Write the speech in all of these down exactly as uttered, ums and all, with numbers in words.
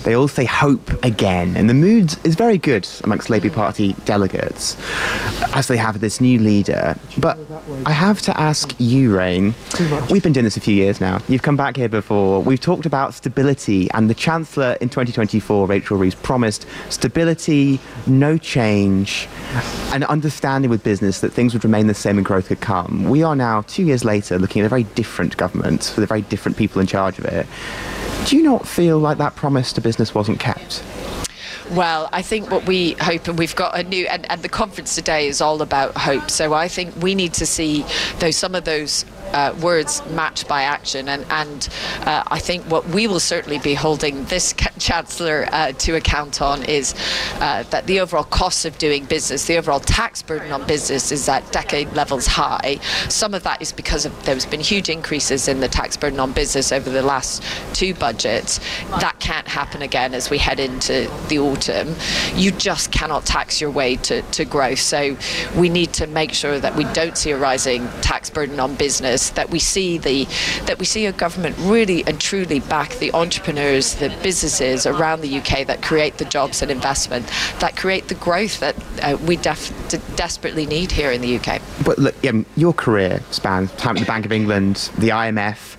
They all say hope again, and the mood is very good amongst Labour Party delegates as they have this new leader. But I have to ask you, Rain, we've been doing this a few years now. You've come back here before. We've talked about stability, and the Chancellor in twenty twenty-four, Rachel Reeves, promised stability, no change, an understanding with business that things would remain the same and growth could come. We are now, two years later, looking at a very different government with a very different people in charge of it. Do you not feel like that promise to business wasn't kept? Well, I think what we hope, and we've got a new, and, and the conference today is all about hope. So I think we need to see those some of those uh, words matched by action. And, and uh, I think what we will certainly be holding this Chancellor uh, to account on is uh, that the overall cost of doing business, the overall tax burden on business is at decade levels high. Some of that is because of there's been huge increases in the tax burden on business over the last two budgets. That can't happen again as we head into the autumn. You just cannot tax your way to, to growth. So we need to make sure that we don't see a rising tax burden on business, that we see the that we see a government really and truly back the entrepreneurs, the businesses around the U K that create the jobs and investment, that create the growth that uh, we def- de- desperately need here in the U K. But look, um, your career spans time at the Bank of England, the I M F.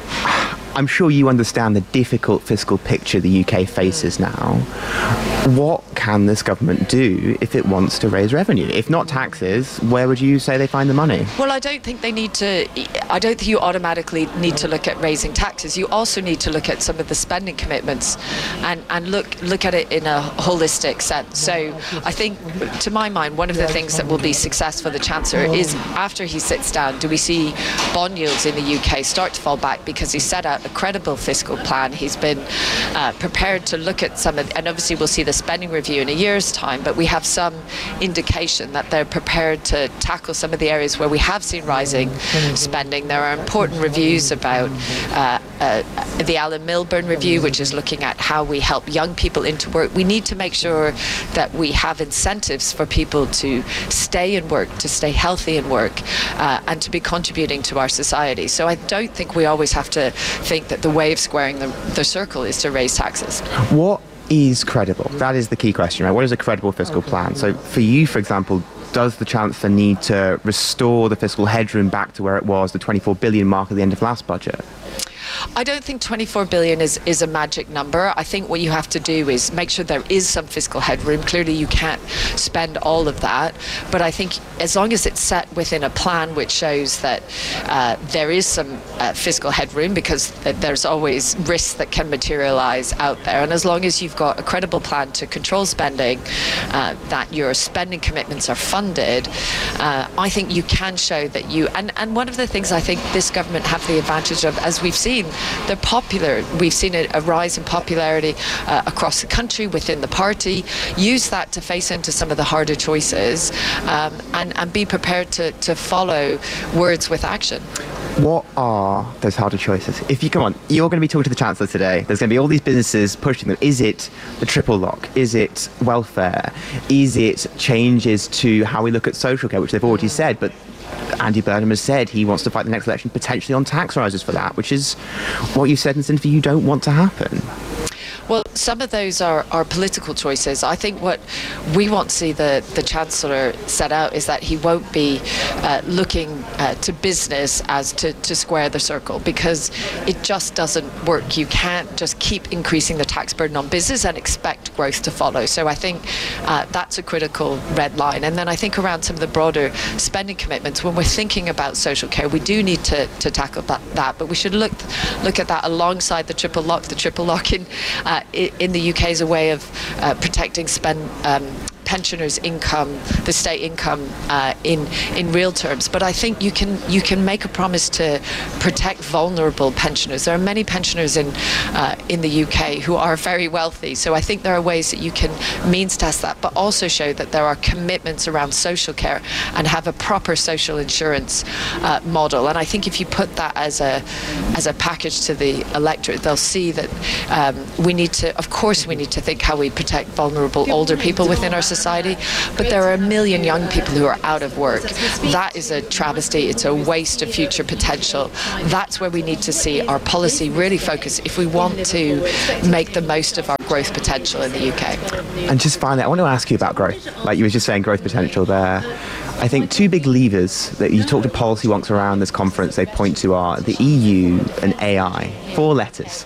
I'm sure you understand the difficult fiscal picture the U K faces now. What can this government do if it wants to raise revenue? If not taxes, where would you say they find the money? Well, I don't think they need to, I don't think you automatically need to look at raising taxes. You also need to look at some of the spending commitments and, and look look at it in a holistic sense. So I think, to my mind, one of the things that will be successful for the Chancellor is after he sits down, do we see bond yields in the U K start to fall back because he set out a credible fiscal plan. He's been uh, prepared to look at some of, and obviously we'll see the spending review in a year's time, but we have some indication that they're prepared to tackle some of the areas where we have seen rising spending. There are important reviews about uh, uh, the Alan Milburn review, which is looking at how we help young people into work. We need to make sure that we have incentives for people to stay in work, to stay healthy in work, uh, and to be contributing to our society. So I don't think we always have to think that the way of squaring the, the circle is to raise taxes. What is credible? That is the key question, right? What is a credible fiscal plan? So for you, for example, does the Chancellor need to restore the fiscal headroom back to where it was, the twenty-four billion mark at the end of last budget? I don't think twenty-four billion is, is a magic number. I think what you have to do is make sure there is some fiscal headroom. Clearly you can't spend all of that, but I think as long as it's set within a plan which shows that uh, there is some uh, fiscal headroom, because th- there's always risks that can materialize out there, and as long as you've got a credible plan to control spending, uh, that your spending commitments are funded, uh, I think you can show that you, and, and one of the things I think this government have the advantage of, as we've seen, they're popular. We've seen a, a rise in popularity uh, across the country, within the party. Use that to face into some of the harder choices, um, and, and be prepared to, to follow words with action. What are those harder choices? If you come on, you're going to be talking to the Chancellor today. There's going to be all these businesses pushing them. Is it the triple lock? Is it welfare? Is it changes to how we look at social care, which they've already said, but Andy Burnham has said he wants to fight the next election potentially on tax rises for that, which is what you said in Sinfy you don't want to happen. Well, some of those are, are political choices. I think what we want to see the, the Chancellor set out is that he won't be uh, looking uh, to business as to, to square the circle, because it just doesn't work. You can't just keep increasing the tax burden on business and expect growth to follow. So I think uh, that's a critical red line. And then I think around some of the broader spending commitments, when we're thinking about social care, we do need to, to tackle that, that, but we should look look at that alongside the triple lock. The triple lock in uh, in the U K is a way of uh, protecting spend um, pensioners' income, the state income uh, in in real terms. But I think you can you can make a promise to protect vulnerable pensioners. There are many pensioners in uh, in the U K who are very wealthy. So I think there are ways that you can means test that, but also show that there are commitments around social care and have a proper social insurance uh, model. And I think if you put that as a as a package to the electorate, they'll see that um, we need to, of course, we need to think how we protect vulnerable older people within our society. society, but there are a million young people who are out of work. That is a travesty. It's a waste of future potential. That's where we need to see our policy really focus if we want to make the most of our growth potential in the U K. And just finally, I want to ask you about growth. Like you were just saying, growth potential there. I think two big levers that you talk to policy wonks around this conference they point to are the E U and A I. Four letters.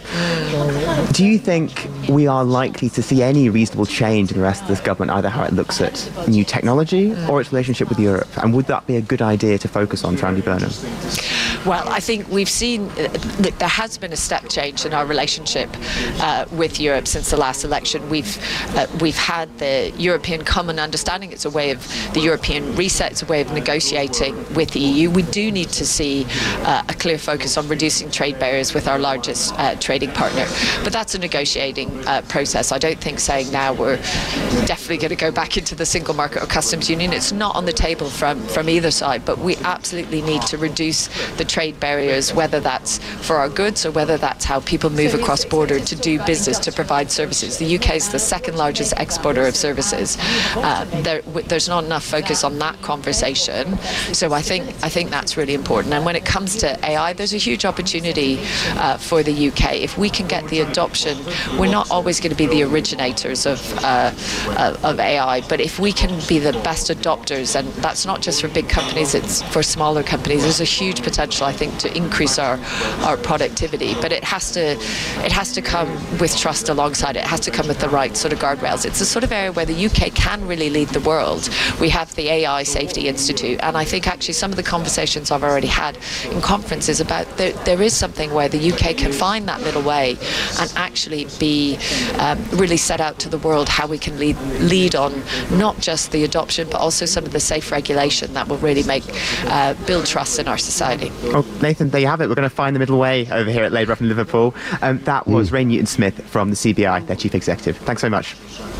Do you think we are likely to see any reasonable change in the rest of this government, either how it looks at new technology or its relationship with Europe? And would that be a good idea to focus on for Andy Burnham? Well, I think we've seen that there has been a step change in our relationship uh, with Europe since the last election. We've uh, we've had the European Common Understanding. It's a way of the European reset. It's a way of negotiating with the E U. We do need to see uh, a clear focus on reducing trade barriers with our largest uh, trading partner. But that's a negotiating uh, process. I don't think saying now we're definitely going to go back into the single market or customs union. It's not on the table from, from either side. But we absolutely need to reduce the trade barriers, whether that's for our goods or whether that's how people move across border to do business, to provide services. The U K is the second largest exporter of services. Uh, there, there's not enough focus on that conversation. So I think I think that's really important. And when it comes to A I, there's a huge opportunity uh, for the U K. If we can get the adoption, we're not always going to be the originators of uh, uh, of A I, but if we can be the best adopters, and that's not just for big companies, it's for smaller companies, there's a huge potential, I think, to increase our, our productivity. But it has to it has to come with trust alongside it. It has to come with the right sort of guardrails. It's a sort of area where the U K can really lead the world. We have the A I Safety Institute, and I think actually some of the conversations I've already had in conferences about there, there is something where the U K can find that middle way and actually be um, really set out to the world how we can lead, lead on not just the adoption but also some of the safe regulation that will really make uh, build trust in our society. Oh, Nathan, there you have it. We're going to find the middle way over here at Labour up in Liverpool. Um, that was mm. Ray Newton-Smith from the C B I, their chief executive. Thanks so much.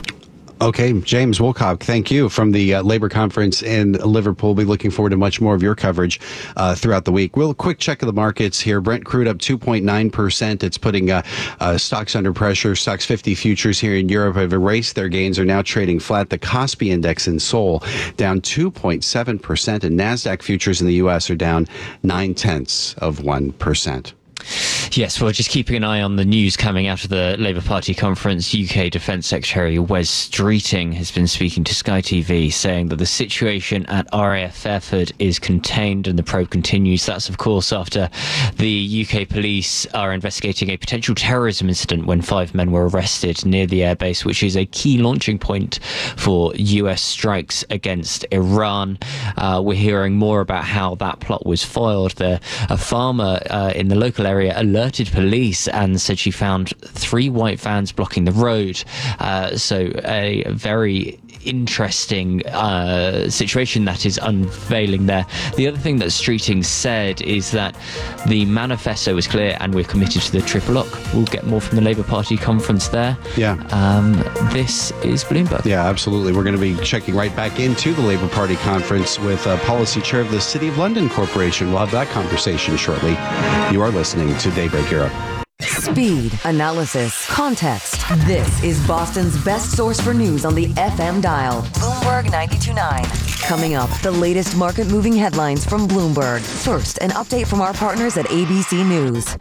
Okay, James Woolcock, thank you from the uh, Labour conference in Liverpool. We'll be looking forward to much more of your coverage uh, throughout the week. We'll quick check of the markets here. Brent crude up two point nine percent. It's putting uh, uh, stocks under pressure. Stocks fifty futures here in Europe have erased their gains, are now trading flat. The Kospi index in Seoul down two point seven percent, and NASDAQ futures in the U S are down nine tenths of one percent. Yes, well, just keeping an eye on the news coming out of the Labour Party conference. U K Defence Secretary Wes Streeting has been speaking to Sky T V, saying that the situation at R A F Fairford is contained and the probe continues. That's, of course, after the U K police are investigating a potential terrorism incident when five men were arrested near the airbase, which is a key launching point for U S strikes against Iran. Uh, we're hearing more about how that plot was foiled. The, a farmer uh, in the local area alerted police and said she found three white vans blocking the road. Uh, so a very interesting uh, situation that is unveiling there. The other thing that Streeting said is that the manifesto is clear and we're committed to the triple lock. We'll get more from the Labour Party conference there. Yeah. Um, this is Bloomberg. Yeah, absolutely. We're going to be checking right back into the Labour Party conference with uh, policy chair of the City of London Corporation. We'll have that conversation shortly. You are listening to Daybreak Europe. Speed, analysis, context. This is Boston's best source for news on the F M dial. Bloomberg ninety-two point nine. Coming up, the latest market-moving headlines from Bloomberg. First, an update from our partners at A B C News.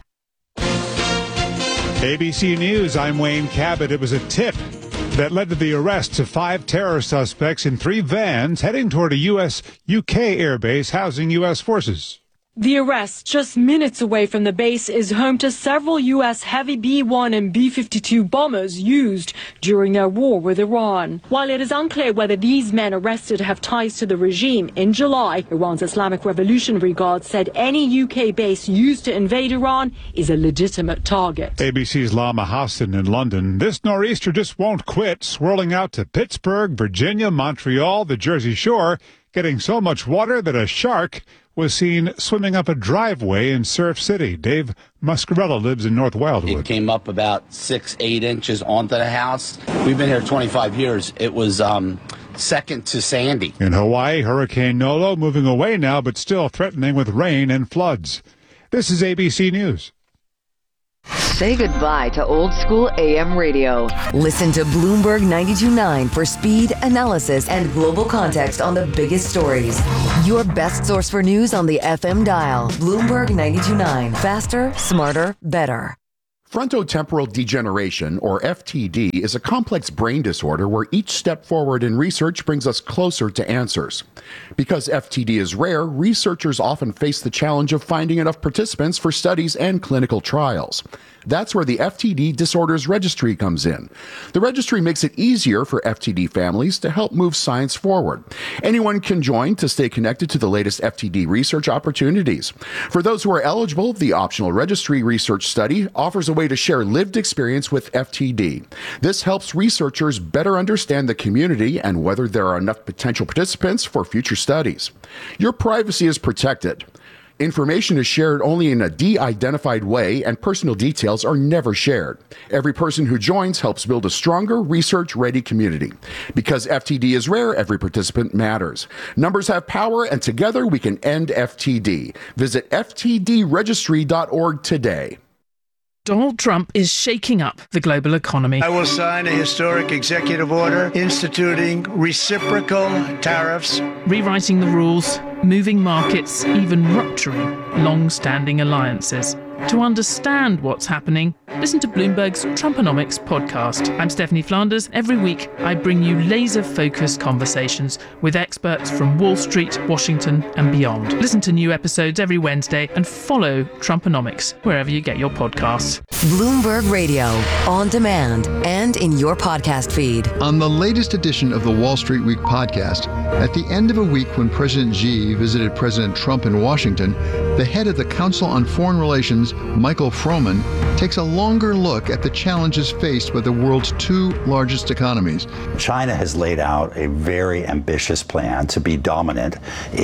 A B C News, I'm Wayne Cabot. It was a tip that led to the arrests of five terror suspects in three vans heading toward a U S U K airbase housing U S forces. The arrest, just minutes away from the base, is home to several U S heavy B one and B fifty-two bombers used during their war with Iran. While it is unclear whether these men arrested have ties to the regime, in July, Iran's Islamic Revolutionary Guard said any U K base used to invade Iran is a legitimate target. A B C's Lama Hassan in London. This nor'easter just won't quit, swirling out to Pittsburgh, Virginia, Montreal, the Jersey Shore, getting so much water that a shark was seen swimming up a driveway in Surf City. Dave Muscarella lives in North Wildwood. It came up about six, eight inches onto the house. We've been here twenty-five years. It was um, second to Sandy. In Hawaii, Hurricane Nolo moving away now, but still threatening with rain and floods. This is A B C News. Say goodbye to old school A M radio. Listen to Bloomberg ninety-two point nine for speed, analysis, and global context on the biggest stories. Your best source for news on the F M dial. Bloomberg ninety-two point nine. Faster, smarter, better. Frontotemporal degeneration, or F T D, is a complex brain disorder where each step forward in research brings us closer to answers. Because F T D is rare, researchers often face the challenge of finding enough participants for studies and clinical trials. That's where the F T D Disorders Registry comes in. The registry makes it easier for F T D families to help move science forward. Anyone can join to stay connected to the latest F T D research opportunities. For those who are eligible, the optional registry research study offers a way to share lived experience with F T D. This helps researchers better understand the community and whether there are enough potential participants for future studies. Your privacy is protected. Information is shared only in a de-identified way, and personal details are never shared. Every person who joins helps build a stronger, research-ready community. Because F T D is rare, every participant matters. Numbers have power, and together we can end F T D. Visit F T D registry dot org today. Donald Trump is shaking up the global economy. I will sign a historic executive order instituting reciprocal tariffs, rewriting the rules, moving markets, even rupturing long-standing alliances. To understand what's happening, listen to Bloomberg's Trumponomics podcast. I'm Stephanie Flanders. Every week, I bring you laser-focused conversations with experts from Wall Street, Washington, and beyond. Listen to new episodes every Wednesday and follow Trumponomics wherever you get your podcasts. Bloomberg Radio, on demand and in your podcast feed. On the latest edition of the Wall Street Week podcast, at the end of a week when President Xi visited President Trump in Washington, the head of the Council on Foreign Relations, Michael Froman, takes a longer look at the challenges faced by the world's two largest economies. China has laid out a very ambitious plan to be dominant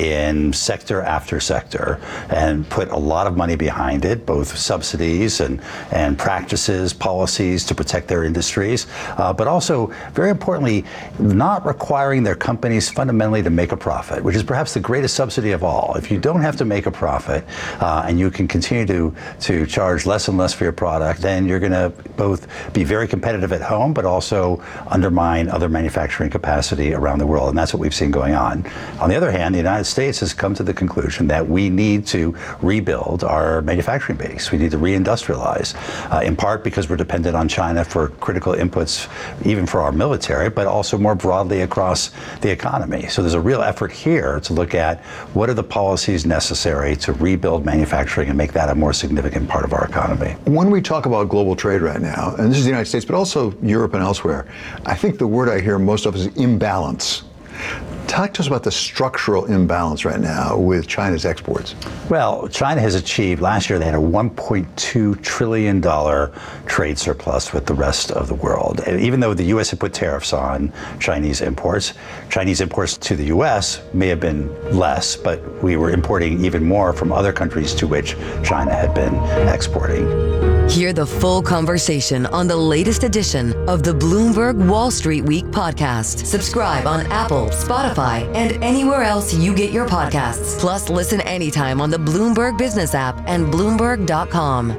in sector after sector and put a lot of money behind it, both subsidies and, and practices, policies to protect their industries, uh, but also, very importantly, not requiring their companies fundamentally to make a profit, which is perhaps the greatest subsidy of all. If you don't have to make a profit uh, and you can continue to to charge less and less for your product, then you're going to both be very competitive at home, but also undermine other manufacturing capacity around the world. And that's what we've seen going on. On the other hand, the United States has come to the conclusion that we need to rebuild our manufacturing base. We need to reindustrialize, uh, in part because we're dependent on China for critical inputs, even for our military, but also more broadly across the economy. So there's a real effort here to look at what are the policies necessary to rebuild manufacturing and make that a more significant part of our economy. When we talk about global trade right now, and this is the United States, but also Europe and elsewhere, I think the word I hear most of is imbalance. Talk to us about the structural imbalance right now with China's exports. Well, China has achieved, last year they had a one point two trillion dollars trade surplus with the rest of the world. And even though the U S had put tariffs on Chinese imports, Chinese imports to the U S may have been less, but we were importing even more from other countries to which China had been exporting. Hear the full conversation on the latest edition of the Bloomberg Wall Street Week podcast. Subscribe on Apple, Spotify, and anywhere else you get your podcasts. Plus, listen anytime on the Bloomberg Business app and Bloomberg dot com.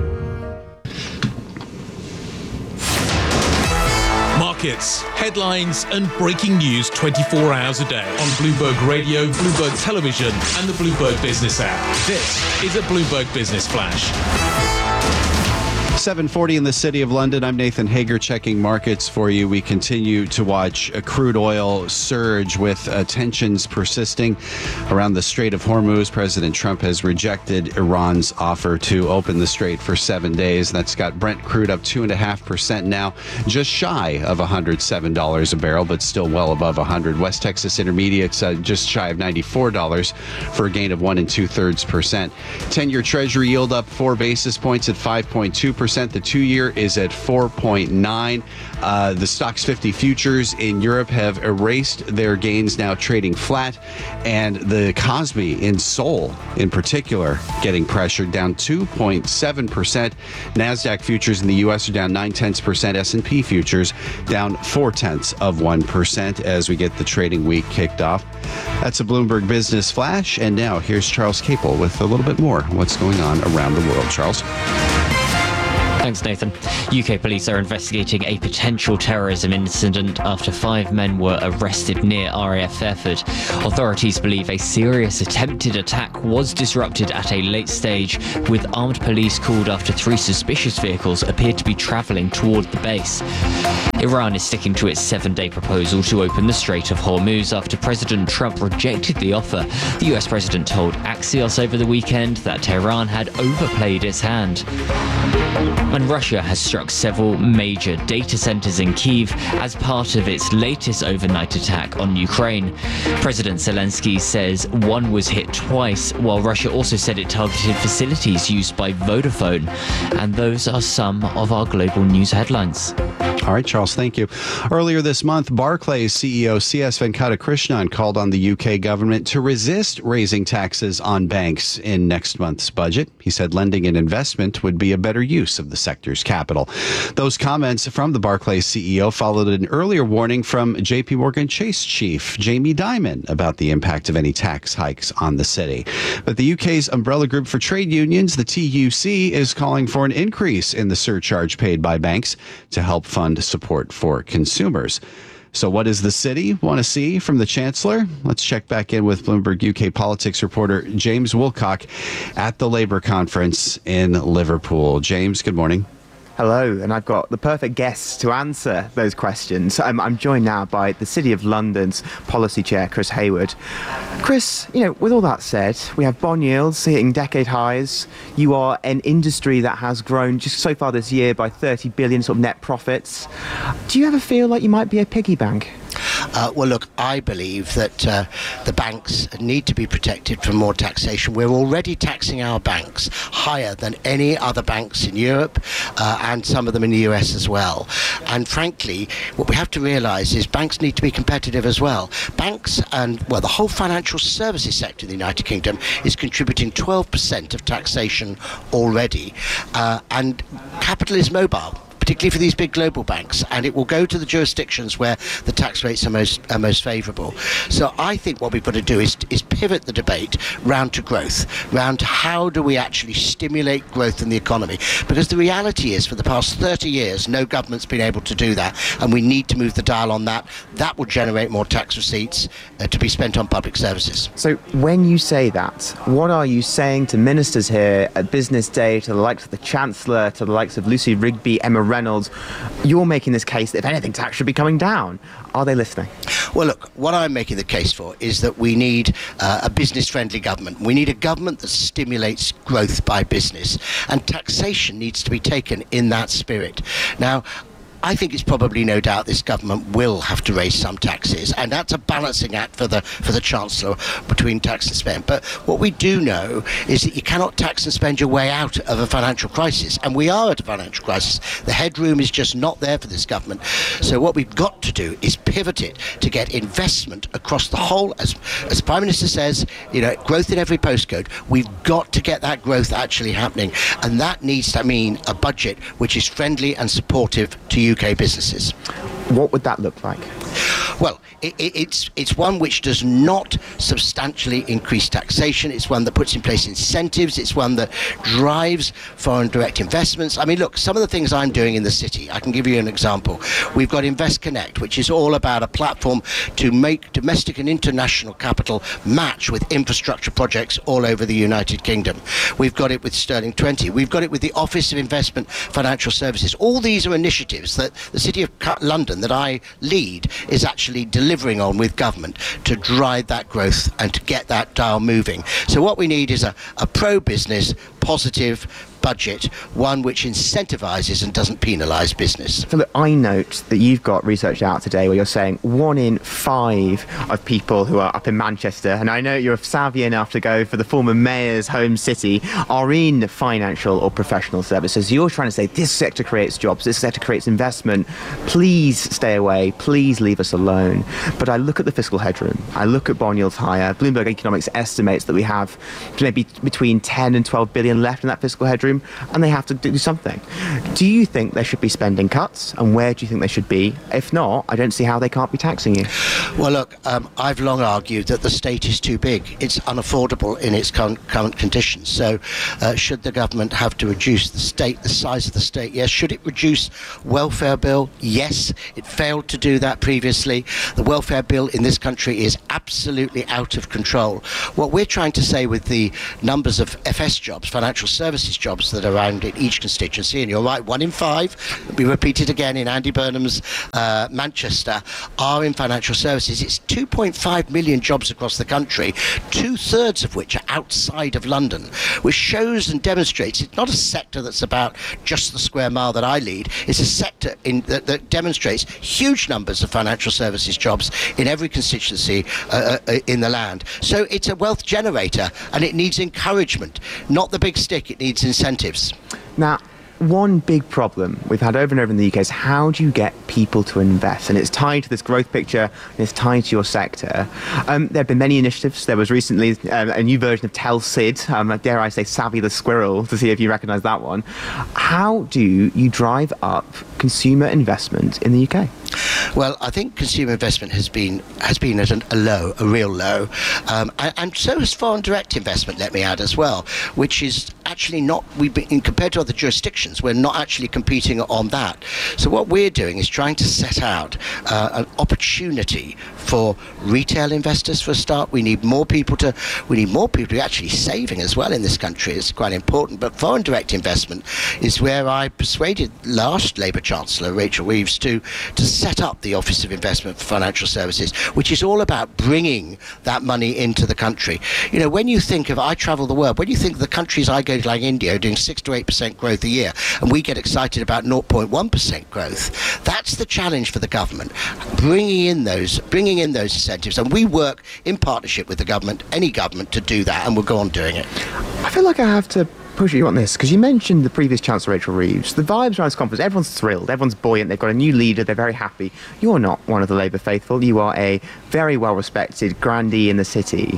Markets, headlines, and breaking news twenty-four hours a day on Bloomberg Radio, Bloomberg Television, and the Bloomberg Business app. This is a Bloomberg Business Flash. seven forty in the City of London. I'm Nathan Hager checking markets for you. We continue to watch a crude oil surge with uh, tensions persisting around the Strait of Hormuz. President Trump has rejected Iran's offer to open the strait for seven days. That's got Brent crude up two point five percent now, just shy of one hundred seven dollars a barrel, but still well above one hundred. West Texas Intermediates uh, just shy of ninety-four dollars for a gain of one and two-thirds percent. ten-year Treasury yield up four basis points at five point two percent. The two-year is at four point nine. Uh, the Stoxx fifty futures in Europe have erased their gains, now trading flat. And the Kospi in Seoul, in particular, getting pressured, down two point seven percent. NASDAQ futures in the U S are down nine tenths percent. S and P futures down four tenths of one percent as we get the trading week kicked off. That's a Bloomberg Business Flash. And now here's Charles Capel with a little bit more on what's going on around the world. Charles? Thanks, Nathan. U K police are investigating a potential terrorism incident after five men were arrested near R A F Effort. Authorities believe a serious attempted attack was disrupted at a late stage, with armed police called after three suspicious vehicles appeared to be travelling toward the base. Iran is sticking to its seven-day proposal to open the Strait of Hormuz after President Trump rejected the offer. The U S president told Axios over the weekend that Tehran had overplayed its hand. And Russia has struck several major data centers in Kyiv as part of its latest overnight attack on Ukraine. President Zelensky says one was hit twice, while Russia also said it targeted facilities used by Vodafone. And those are some of our global news headlines. All right, Charles, thank you. Earlier this month, Barclays C E O C S Venkatakrishnan called on the U K government to resist raising taxes on banks in next month's budget. He said lending and investment would be a better use of the sector's capital. Those comments from the Barclays C E O followed an earlier warning from J P Morgan Chase chief Jamie Dimon about the impact of any tax hikes on the city. But the U K's umbrella group for trade unions, the T U C, is calling for an increase in the surcharge paid by banks to help fund support for consumers. So what does the city want to see from the Chancellor? Let's check back in with Bloomberg U K politics reporter James Woolcock at the Labour conference in Liverpool. James, good morning. Hello, and I've got the perfect guests to answer those questions. Um, I'm joined now by the City of London's Policy Chair, Chris Hayward. Chris, you know, with all that said, we have bond yields hitting decade highs. You are an industry that has grown just so far this year by thirty billion sort of net profits. Do you ever feel like you might be a piggy bank? Uh, well, look, I believe that uh, the banks need to be protected from more taxation. We're already taxing our banks higher than any other banks in Europe uh, and some of them in the U S as well. And frankly, what we have to realise is banks need to be competitive as well. Banks and, well, the whole financial services sector in the United Kingdom is contributing twelve percent of taxation already. Uh, and capital is mobile, particularly for these big global banks, and it will go to the jurisdictions where the tax rates are most are most favourable. So I think what we've got to do is is pivot the debate round to growth, round to how do we actually stimulate growth in the economy, because the reality is for the past thirty years no government's been able to do that, and we need to move the dial on that. That will generate more tax receipts uh, to be spent on public services. So when you say that, what are you saying to ministers here at Business Day, to the likes of the Chancellor, to the likes of Lucy Rigby, Emma Reynolds? You're making this case that if anything, tax should be coming down. Are they listening? Well, look, what I'm making the case for is that we need uh, a business-friendly government. We need a government that stimulates growth by business, and taxation needs to be taken in that spirit. Now, I think it's probably no doubt this government will have to raise some taxes, and that's a balancing act for the for the Chancellor between tax and spend. But what we do know is that you cannot tax and spend your way out of a financial crisis, and we are at a financial crisis. The headroom is just not there for this government. So what we've got to do is pivot it to get investment across the whole, as as the Prime Minister says, you know, growth in every postcode. We've got to get that growth actually happening, and that needs to mean a budget which is friendly and supportive to you. U K businesses. What would that look like? Well, it, it, it's it's one which does not substantially increase taxation. It's one that puts in place incentives. It's one that drives foreign direct investments. I mean, look, some of the things I'm doing in the city, I can give you an example. We've got Invest Connect, which is all about a platform to make domestic and international capital match with infrastructure projects all over the United Kingdom. We've got it with Sterling twenty. We've got it with the Office of Investment Financial Services. All these are initiatives that the City of London that I lead is actually delivering on with government to drive that growth and to get that dial moving. So what we need is a, a pro-business, positive budget, one which incentivises and doesn't penalise business. So look, I note that you've got research out today where you're saying one in five of people who are up in Manchester, and I know you're savvy enough to go for the former mayor's home city, are in financial or professional services. You're trying to say this sector creates jobs, this sector creates investment. Please stay away, please leave us alone. But I look at the fiscal headroom, I look at bond yields higher. Bloomberg Economics estimates that we have maybe between ten and twelve billion left in that fiscal headroom. room and they have to do something. Do you think there should be spending cuts, and where do you think they should be? If not, I don't see how they can't be taxing you. Well, look, um, I've long argued that the state is too big. It's unaffordable in its current, current conditions. So uh, should the government have to reduce the state, the size of the state? Yes. Should it reduce welfare bill? Yes. It failed to do that previously. The welfare bill in this country is absolutely out of control. What we're trying to say with the numbers of F S jobs, financial services jobs that are around in each constituency, and you're right, one in five, we repeat it again in Andy Burnham's uh, Manchester, are in financial services. It's two point five million jobs across the country, two-thirds of which are outside of London, which shows and demonstrates it's not a sector that's about just the square mile that I lead. It's a sector in, that, that demonstrates huge numbers of financial services jobs in every constituency uh, uh, in the land. So it's a wealth generator, and it needs encouragement, not the big stick. It needs incentives. Now, one big problem we've had over and over in the U K is how do you get people to invest? And it's tied to this growth picture, and it's tied to your sector. Um, there have been many initiatives. There was recently um, a new version of Tell Sid, um, dare I say Savvy the Squirrel, to see if you recognise that one. How do you drive up consumer investment in the U K? Well, I think consumer investment has been has been at an, a low, a real low, um, and, and so has foreign direct investment. Let me add as well, which is actually not we've been compared to other jurisdictions. We're not actually competing on that. So what we're doing is trying to set out uh, an opportunity for retail investors for a start. We need more people to we need more people who are actually saving as well in this country. It's quite important. But foreign direct investment is where I persuaded last Labour Chancellor Rachel Reeves to to set up the Office of Investment for Financial Services, which is all about bringing that money into the country. You know, when you think of, I travel the world, when you think of the countries I go to, like India, are doing six to eight percent growth a year, and we get excited about zero point one percent growth, that's the challenge for the government, bringing in those, bringing in those incentives, and we work in partnership with the government, any government, to do that, and we'll go on doing it. I feel like I have to push you on this, because you mentioned the previous Chancellor Rachel Reeves. The vibes around this conference, everyone's thrilled, everyone's buoyant, they've got a new leader, they're very happy. You're not one of the Labour faithful, you are a very well-respected grandee in the city.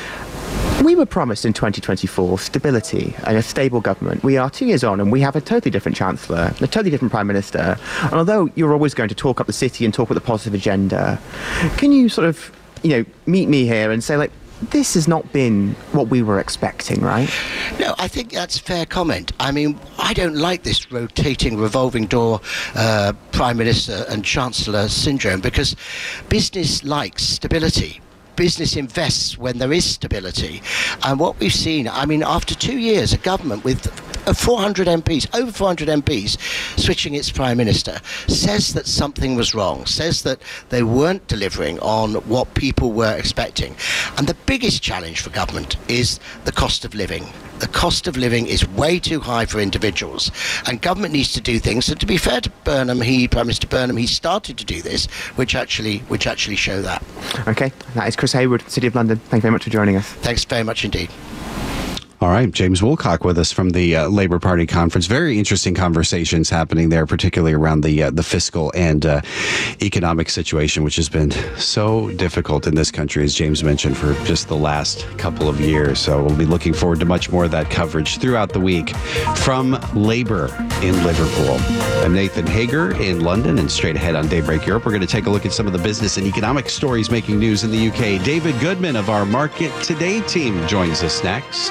We were promised in twenty twenty-four stability and a stable government. We are two years on and we have a totally different Chancellor, a totally different Prime Minister. And although you're always going to talk up the city and talk with a positive agenda, can you sort of, you know, meet me here and say, like, this has not been what we were expecting, right? No, I think that's a fair comment. I mean, I don't like this rotating, revolving door uh, Prime Minister and Chancellor syndrome, because business likes stability. Business invests when there is stability. And what we've seen, I mean, after two years, a government with four hundred M Ps, over four hundred M Ps, switching its Prime Minister, says that something was wrong, says that they weren't delivering on what people were expecting. And the biggest challenge for government is the cost of living. The cost of living is way too high for individuals, and government needs to do things. And to be fair to Burnham, he, Prime Minister Burnham, he started to do this, which actually, which actually show that. Okay, that is Chris Hayward, City of London. Thank you very much for joining us. Thanks very much indeed. All right, James Woolcock with us from the uh, Labour Party conference. Very interesting conversations happening there, particularly around the uh, the fiscal and uh, economic situation, which has been so difficult in this country, as James mentioned, for just the last couple of years. So we'll be looking forward to much more of that coverage throughout the week from Labour in Liverpool. I'm Nathan Hager in London, and straight ahead on Daybreak Europe, we're going to take a look at some of the business and economic stories making news in the U K. David Goodman of our Market Today team joins us next.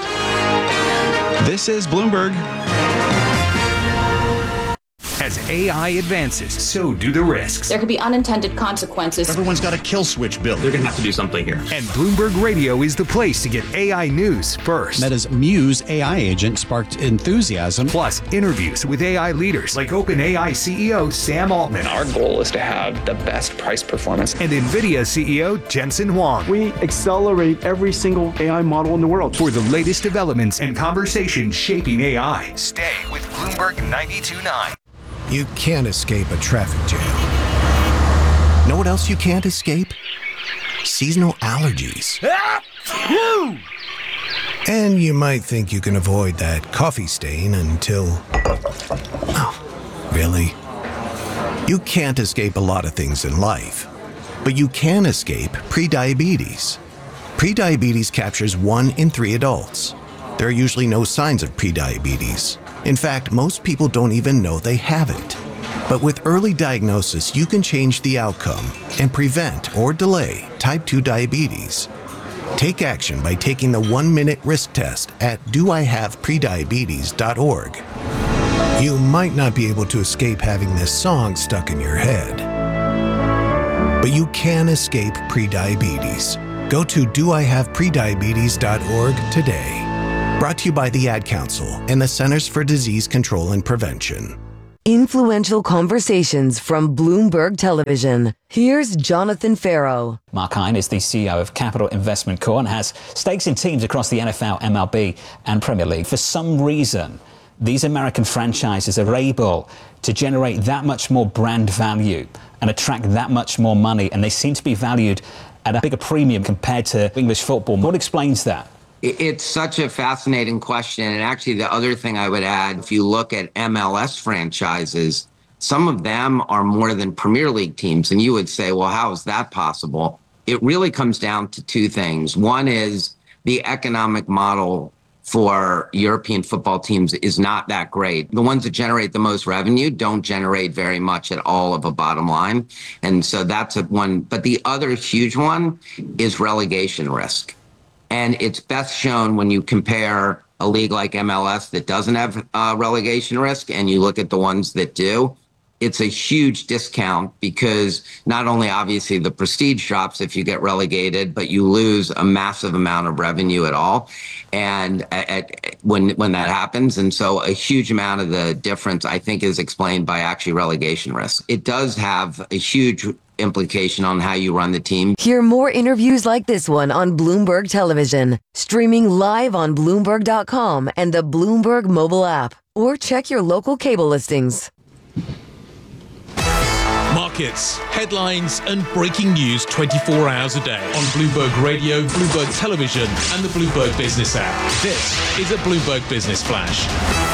This is Bloomberg. As A I advances, so do the risks. There could be unintended consequences. Everyone's got a kill switch built. They're going to have to do something here. And Bloomberg Radio is the place to get A I news first. Meta's Muse A I agent sparked enthusiasm. Plus, interviews with A I leaders like OpenAI C E O Sam Altman. Our goal is to have the best price performance. And NVIDIA C E O Jensen Huang. We accelerate every single A I model in the world. For the latest developments and conversations shaping A I. Stay with Bloomberg ninety-two point nine. You can't escape a traffic jam. Know what else you can't escape? Seasonal allergies. And you might think you can avoid that coffee stain until... Oh, really? You can't escape a lot of things in life, but you can escape prediabetes. Prediabetes captures one in three adults. There are usually no signs of prediabetes. In fact, most people don't even know they have it. But with early diagnosis, you can change the outcome and prevent or delay type two diabetes. Take action by taking the one-minute risk test at do I have prediabetes dot org. You might not be able to escape having this song stuck in your head, but you can escape prediabetes. Go to do I have prediabetes dot org today. Brought to you by the Ad Council and the Centers for Disease Control and Prevention. Influential conversations from Bloomberg Television. Here's Jonathan Farrow. Mark Hine is the C E O of Capital Investment Corp and has stakes in teams across the N F L, M L B and Premier League. For some reason, these American franchises are able to generate that much more brand value and attract that much more money, and they seem to be valued at a bigger premium compared to English football. What explains that? It's such a fascinating question. And actually, the other thing I would add, if you look at M L S franchises, some of them are more than Premier League teams. And you would say, well, how is that possible? It really comes down to two things. One is the economic model for European football teams is not that great. The ones that generate the most revenue don't generate very much at all of a bottom line. And so that's a one. But the other huge one is relegation risk. And it's best shown when you compare a league like M L S that doesn't have uh, relegation risk and you look at the ones that do. It's a huge discount because not only obviously the prestige drops if you get relegated, but you lose a massive amount of revenue at all. And at, at, when when that happens, and so a huge amount of the difference, I think, is explained by actually relegation risk. It does have a huge implication on how you run the team. Hear more interviews like this one on Bloomberg Television, streaming live on Bloomberg dot com and the Bloomberg mobile app, or check your local cable listings. Markets, headlines and breaking news twenty-four hours a day on Bloomberg Radio, Bloomberg Television and the Bloomberg Business app. This is a Bloomberg Business Flash.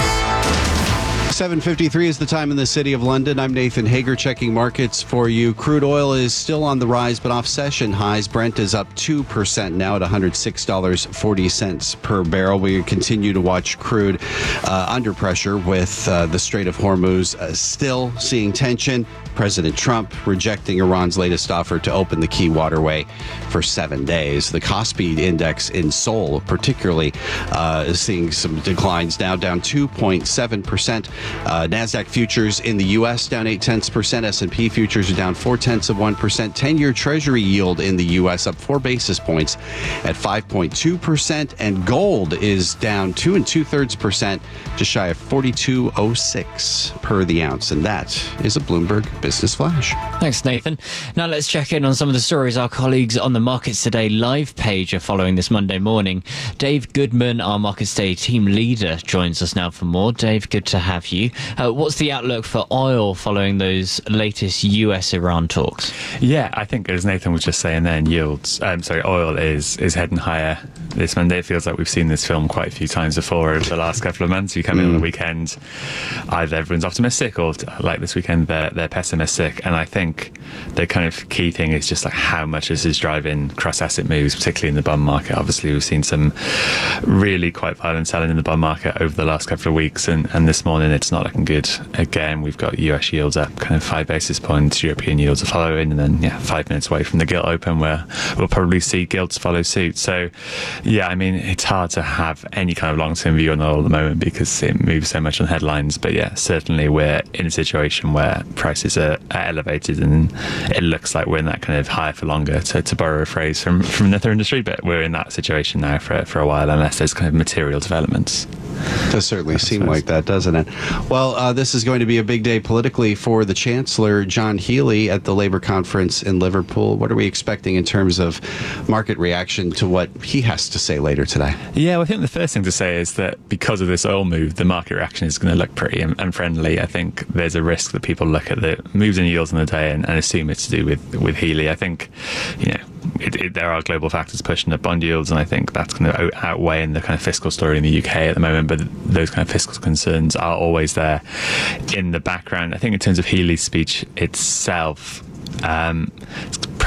seven fifty-three is the time in the city of London. I'm Nathan Hager checking markets for you. Crude oil is still on the rise, but off session highs. Brent is up two percent now at one hundred six dollars and forty cents per barrel. We continue to watch crude uh, under pressure with uh, the Strait of Hormuz uh, still seeing tension. President Trump rejecting Iran's latest offer to open the key waterway for seven days. The Kospi index in Seoul particularly uh, is seeing some declines now, down two point seven percent. Uh, NASDAQ futures in the U S down eight tenths percent. S and P futures are down four tenths of one percent. ten-year Treasury yield in the U S up four basis points at five point two percent. And gold is down two and two thirds percent, just shy of forty-two oh six per the ounce. And that is a Bloomberg Business Flash. Thanks, Nathan. Now let's check in on some of the stories our colleagues on the Markets Today live page are following this Monday morning. Dave Goodman, our Markets Today team leader, joins us now for more. Dave, good to have you. Uh, what's the outlook for oil following those latest U S Iran talks? Yeah, I think as Nathan was just saying then, yields, um, sorry, oil is is heading higher this Monday. It feels like we've seen this film quite a few times before over the last couple of months. You come in on the weekend, either everyone's optimistic or like this weekend they're, they're pessimistic. And I think the kind of key thing is just like how much this is driving cross asset moves, particularly in the bond market. Obviously, we've seen some really quite violent selling in the bond market over the last couple of weeks, and, and this morning it's not looking good. Again, we've got U S yields up kind of five basis points, European yields are following, and then yeah, five minutes away from the gilt open where we'll probably see gilts follow suit. So yeah, I mean, it's hard to have any kind of long-term view on oil at the moment because it moves so much on headlines. But yeah, certainly we're in a situation where prices are, are elevated, and it looks like we're in that kind of higher for longer, to, to borrow a phrase from, from another industry. But we're in that situation now for, for a while, unless there's kind of material developments. It does certainly seem like that, doesn't it? Well, uh, this is going to be a big day politically for the Chancellor, John Healey, at the Labour conference in Liverpool. What are we expecting in terms of market reaction to what he has to say later today? Yeah, well, I think the first thing to say is that because of this oil move, the market reaction is going to look pretty unfriendly. I think there's a risk that people look at the moves in yields in the day and, and assume it's to do with, with Healey. I think, you know, It, it, there are global factors pushing up bond yields, and I think that's going to outweigh in the kind of fiscal story in the U K at the moment. But those kind of fiscal concerns are always there in the background. I think in terms of Healey's speech itself, um, it's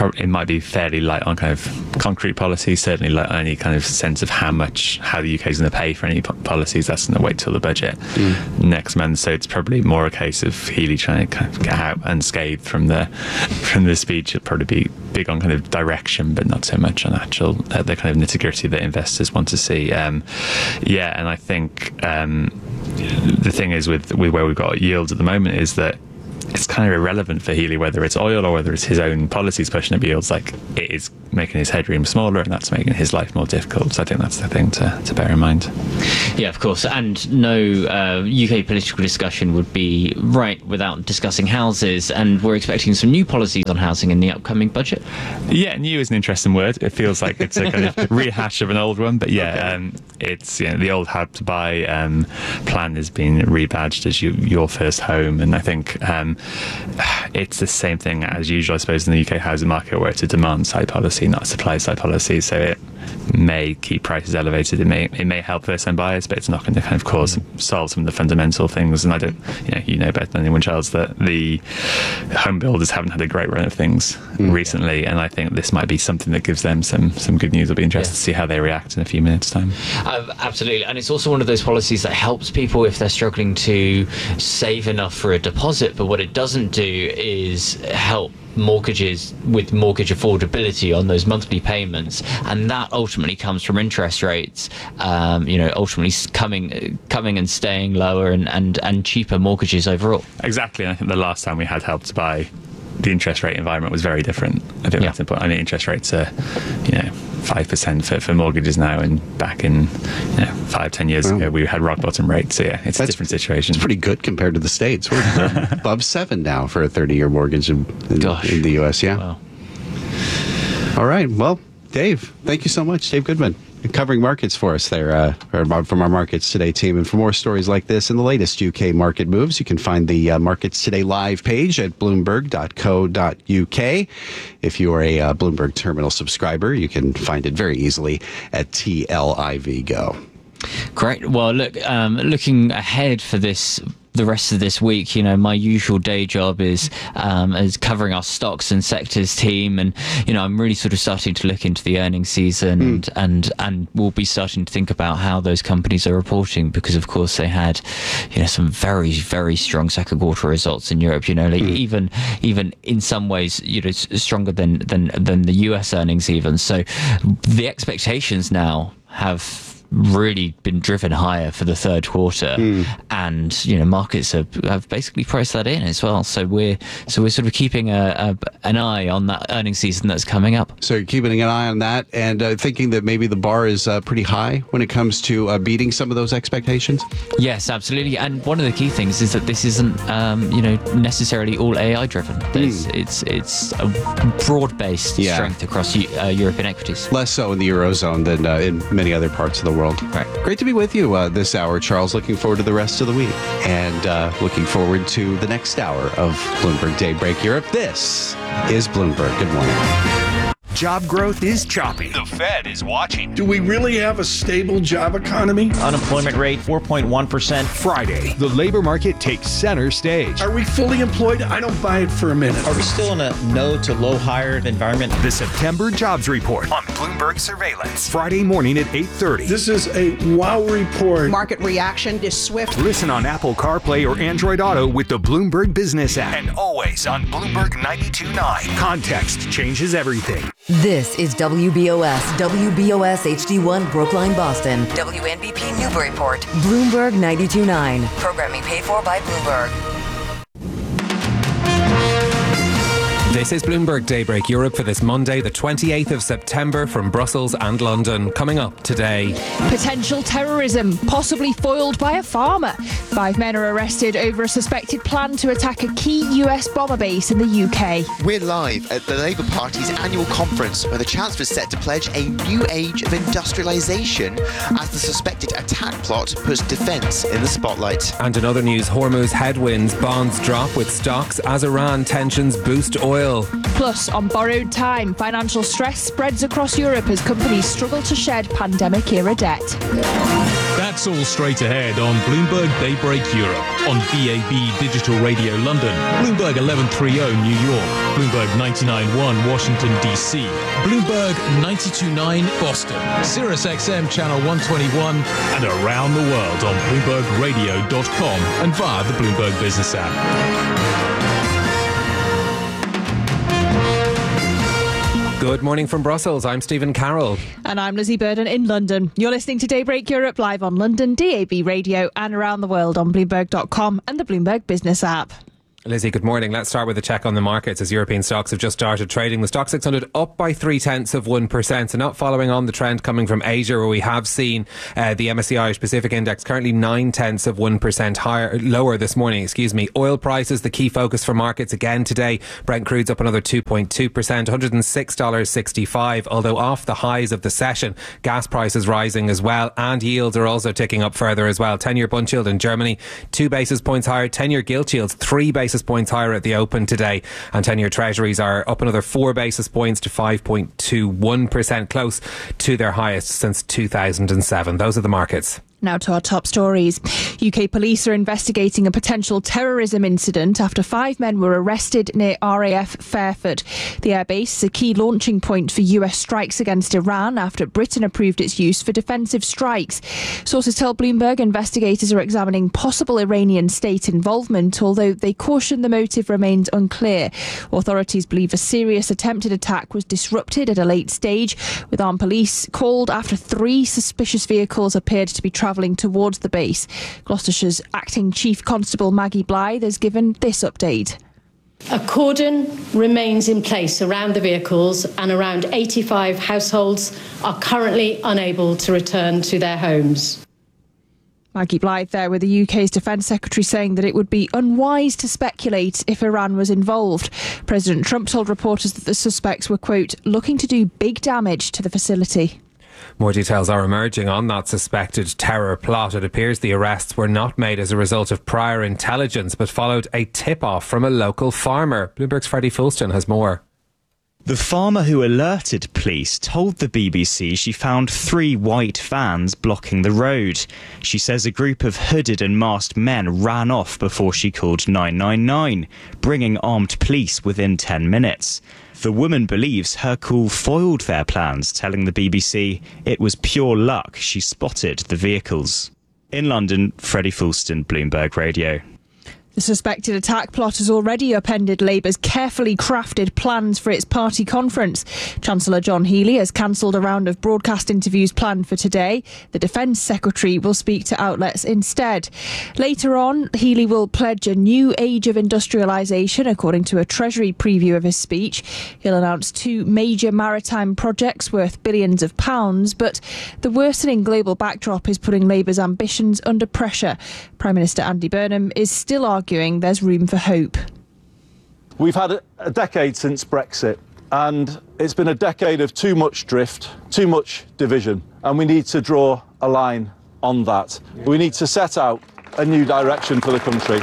probably it might be fairly light on kind of concrete policy, certainly like any kind of sense of how much, how the U K is going to pay for any po- policies. That's going to wait till the budget mm. next month. So it's probably more a case of Healy trying to kind of get out unscathed from the from the speech. It'll probably be big on kind of direction, but not so much on actual uh, the kind of nitty-gritty that investors want to see. Um, yeah, and I think um, the thing is with with where we've got yields at the moment is that it's kind of irrelevant for Healy whether it's oil or whether it's his own policies pushing up yields. Like, it is making his headroom smaller, and that's making his life more difficult. So I think that's the thing to, to bear in mind. Yeah, of course. And no uh, U K political discussion would be right without discussing houses. And we're expecting some new policies on housing in the upcoming budget. Yeah, new is an interesting word. It feels like it's a kind of rehash of an old one. But yeah, okay. um, it's, you know, the old Help to Buy um, plan has been rebadged as you, your first home. And I think um, it's the same thing as usual, I suppose, in the U K housing market, where it's a demand-side policy, not a supply-side policy. So it may keep prices elevated. It may it may help first-time buyers, but it's not going to kind of cause solve some of the fundamental things. And I don't, you know, you know better than anyone, Charles, that the home builders haven't had a great run of things mm. recently, and I think this might be something that gives them some some good news. I'll be interested yeah. to see how they react in a few minutes' time. Uh, absolutely, and it's also one of those policies that helps people if they're struggling to save enough for a deposit, but what it doesn't do is help mortgages with mortgage affordability on those monthly payments, and that ultimately comes from interest rates, um, you know, ultimately coming coming and staying lower and, and, and cheaper mortgages overall. Exactly, and I think the last time we had Help to Buy, the interest rate environment was very different. I think yeah. that's important. I mean, interest rates are, you know, five percent for, for mortgages now, and back in, you know, five, ten years wow. ago, we had rock bottom rates. So yeah, it's that's, a different situation. It's pretty good compared to the States. We're above seven now for a thirty-year mortgage in, in, in the U S. Yeah. Wow. All right. Well, Dave, thank you so much. Dave Goodman, covering markets for us there uh, from our Markets Today team. And for more stories like this and the latest U K market moves, you can find the uh, Markets Today live page at bloomberg dot co dot U K. If you are a uh, Bloomberg Terminal subscriber, you can find it very easily at T L I V Go. Great. Well, look, um, looking ahead for this the rest of this week, you know, my usual day job is um, is covering our stocks and sectors team, and you know, I'm really sort of starting to look into the earnings season, mm. and and and we'll be starting to think about how those companies are reporting, because of course they had, you know, some very very strong second quarter results in Europe. You know, like mm. even even in some ways, you know, stronger than than than the U S earnings even. So the expectations now have really been driven higher for the third quarter, mm. and you know, markets have, have basically priced that in as well. So we're so we're sort of keeping a, a an eye on that earnings season that's coming up. So you're keeping an eye on that, and uh, thinking that maybe the bar is uh, pretty high when it comes to uh, beating some of those expectations. Yes, absolutely. And one of the key things is that this isn't um, you know, necessarily all A I driven. There's, mm. It's it's a broad based yeah. strength across uh, European equities. Less so in the Eurozone than uh, in many other parts of the world. Right. Great to be with you uh, this hour, Charles. Looking forward to the rest of the week, and uh, looking forward to the next hour of Bloomberg Daybreak Europe. This is Bloomberg. Good morning. Job growth is choppy. The Fed is watching. Do we really have a stable job economy? Unemployment rate four point one percent. Friday, the labor market takes center stage. Are we fully employed? I don't buy it for a minute. Are we still in a no to low hired environment? The September Jobs Report on Bloomberg Surveillance. Friday morning at eight thirty. This is a wow report. Market reaction is swift. Listen on Apple CarPlay or Android Auto with the Bloomberg Business app. And always on Bloomberg ninety-two point nine. Context changes everything. This is W B O S, W B O S H D one Brookline, Boston, W N B P Newburyport, Bloomberg ninety-two point nine. Programming paid for by Bloomberg. This is Bloomberg Daybreak Europe for this Monday, the twenty-eighth of September, from Brussels and London. Coming up today. Potential terrorism, possibly foiled by a farmer. Five men are arrested over a suspected plan to attack a key U S bomber base in the U K. We're live at the Labour Party's annual conference, where the Chancellor is set to pledge a new age of industrialisation as the suspected attack plot puts defence in the spotlight. And in other news, Hormuz headwinds, bonds drop with stocks as Iran tensions boost oil. Plus, on borrowed time, financial stress spreads across Europe as companies struggle to shed pandemic-era debt. That That's all straight ahead on Bloomberg Daybreak Europe, on B A B Digital Radio London, Bloomberg eleven thirty New York, Bloomberg ninety-nine point one Washington D C, Bloomberg ninety-two point nine Boston, Sirius X M Channel one twenty-one, and around the world on Bloomberg Radio dot com and via the Bloomberg Business app. Good morning from Brussels. I'm Stephen Carroll. And I'm Lizzie Burden in London. You're listening to Daybreak Europe live on London, D A B Radio, and around the world on Bloomberg dot com and the Bloomberg Business app. Lizzie, good morning. Let's start with a check on the markets as European stocks have just started trading. The Stoxx six hundred up by three tenths of one percent. So not following on the trend coming from Asia, where we have seen uh, the M S C I Irish Pacific Index currently nine tenths of one percent higher, lower this morning, excuse me. Oil prices, the key focus for markets again today. Brent crude's up another two point two percent, one hundred six dollars sixty-five, although off the highs of the session. Gas prices rising as well, and yields are also ticking up further as well. ten-year Bund yield in Germany, two basis points higher. ten-year gilt yields, three basis points higher at the open today, and ten-year treasuries are up another four basis points to five point two one percent, close to their highest since two thousand seven. Those are the markets. Now to our top stories. U K police are investigating a potential terrorism incident after five men were arrested near R A F Fairford. The airbase is a key launching point for U S strikes against Iran after Britain approved its use for defensive strikes. Sources tell Bloomberg investigators are examining possible Iranian state involvement, although they caution the motive remains unclear. Authorities believe a serious attempted attack was disrupted at a late stage, with armed police called after three suspicious vehicles appeared to be travelling travelling towards the base. Gloucestershire's acting Chief Constable Maggie Blythe has given this update. A cordon remains in place around the vehicles, and around eighty-five households are currently unable to return to their homes. Maggie Blythe there with the U K's Defence Secretary saying that it would be unwise to speculate if Iran was involved. President Trump told reporters that the suspects were, quote, looking to do big damage to the facility. More details are emerging on that suspected terror plot. It appears the arrests were not made as a result of prior intelligence, but followed a tip-off from a local farmer. Bloomberg's Freddie Fulston has more. The farmer who alerted police told the B B C she found three white vans blocking the road. She says a group of hooded and masked men ran off before she called nine nine nine, bringing armed police within ten minutes. The woman believes her call foiled their plans, telling the B B C it was pure luck she spotted the vehicles. In London, Freddie Fulston, Bloomberg Radio. The suspected attack plot has already upended Labour's carefully crafted plans for its party conference. Chancellor John Healey has cancelled a round of broadcast interviews planned for today. The Defence Secretary will speak to outlets instead. Later on, Healey will pledge a new age of industrialisation, according to a Treasury preview of his speech. He'll announce two major maritime projects worth billions of pounds, but the worsening global backdrop is putting Labour's ambitions under pressure. Prime Minister Andy Burnham is still arguing arguing there's room for hope. We've had a decade since Brexit, and it's been a decade of too much drift, too much division, and we need to draw a line on that. We need to set out a new direction for the country.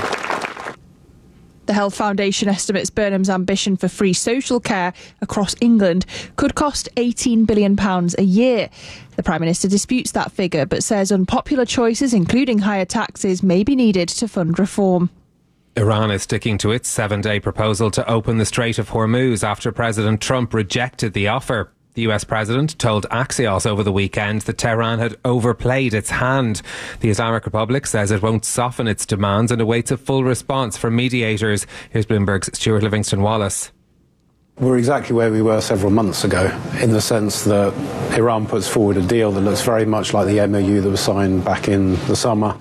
The Health Foundation estimates Burnham's ambition for free social care across England could cost eighteen billion pounds a year. The Prime Minister disputes that figure, but says unpopular choices, including higher taxes, may be needed to fund reform. Iran is sticking to its seven-day proposal to open the Strait of Hormuz after President Trump rejected the offer. The U S president told Axios over the weekend that Tehran had overplayed its hand. The Islamic Republic says it won't soften its demands and awaits a full response from mediators. Here's Bloomberg's Stuart Livingston-Wallace. We're exactly where we were several months ago, in the sense that Iran puts forward a deal that looks very much like the M O U that was signed back in the summer.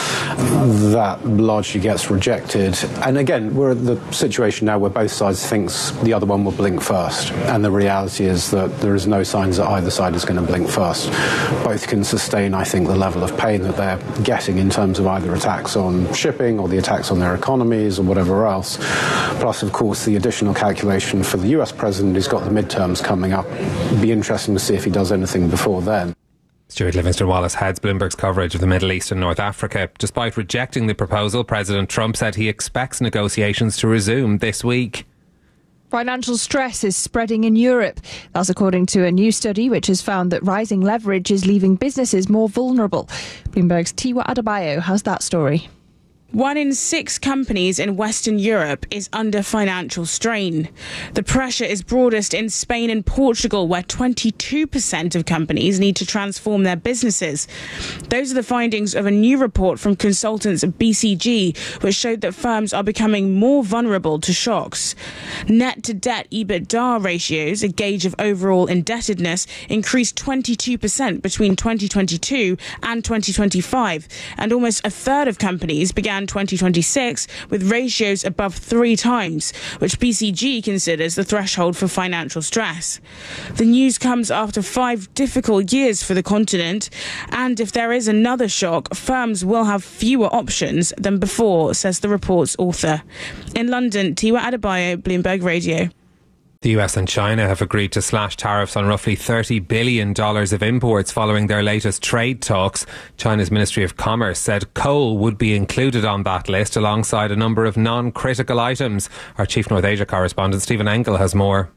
That largely gets rejected. And again, we're at the situation now where both sides thinks the other one will blink first. And the reality is that there is no signs that either side is going to blink first. Both can sustain, I think, the level of pain that they're getting in terms of either attacks on shipping or the attacks on their economies or whatever else. Plus, of course, the additional calculation for the U S president who's got the midterms coming up. It'd be interesting to see if he does anything before then. Stuart Livingston-Wallace heads Bloomberg's coverage of the Middle East and North Africa. Despite rejecting the proposal, President Trump said he expects negotiations to resume this week. Financial stress is spreading in Europe. That's according to a new study which has found that rising leverage is leaving businesses more vulnerable. Bloomberg's Tiwa Adebayo has that story. One in six companies in Western Europe is under financial strain. The pressure is broadest in Spain and Portugal, where twenty-two percent of companies need to transform their businesses. Those are the findings of a new report from consultants at B C G, which showed that firms are becoming more vulnerable to shocks. Net to debt EBITDA ratios, a gauge of overall indebtedness, increased twenty-two percent between twenty twenty-two and twenty twenty-five, and almost a third of companies began twenty twenty-six with ratios above three times, which B C G considers the threshold for financial stress. The news comes after five difficult years for the continent, and if there is another shock, firms will have fewer options than before, says the report's author. In London, Tiwa Adebayo, Bloomberg Radio. The U S and China have agreed to slash tariffs on roughly thirty billion dollars of imports following their latest trade talks. China's Ministry of Commerce said coal would be included on that list alongside a number of non-critical items. Our Chief North Asia correspondent Stephen Engel has more.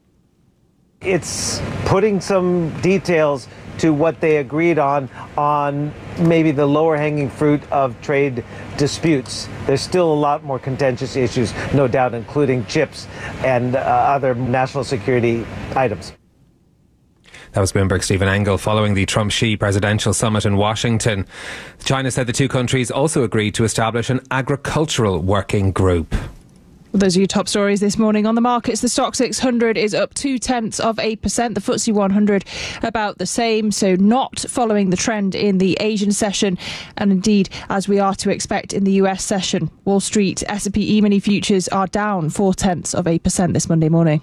It's putting some details to what they agreed on, on maybe the lower hanging fruit of trade disputes. There's still a lot more contentious issues, no doubt, including chips and uh, other national security items. That was Bloomberg's Stephen Engel following the Trump-Xi presidential summit in Washington. China said the two countries also agreed to establish an agricultural working group. Well, those are your top stories this morning on the markets. The Stock six hundred is up two tenths of eight percent. The F T S E one hundred about the same, so not following the trend in the Asian session. And indeed, as we are to expect in the U S session, Wall Street S and P E-mini futures are down four tenths of eight percent this Monday morning.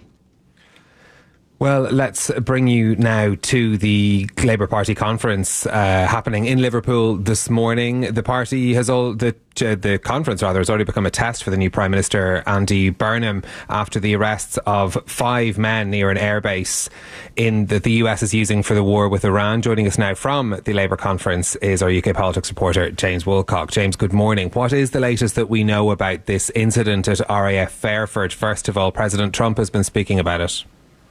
Well, let's bring you now to the Labour Party conference uh, happening in Liverpool this morning. The party has all the uh, the conference rather has already become a test for the new Prime Minister Andy Burnham after the arrests of five men near an airbase in that the U S is using for the war with Iran. Joining us now from the Labour conference is our U K politics reporter James Woolcock. James, good morning. What is the latest that we know about this incident at R A F Fairford? First of all, President Trump has been speaking about it.